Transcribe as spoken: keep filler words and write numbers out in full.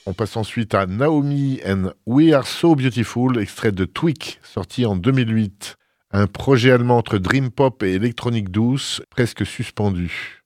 On passe ensuite à Naomi and We Are So Beautiful, extrait de Tweak, sorti en deux mille huit. Un projet allemand entre dream pop et électronique douce, presque suspendu.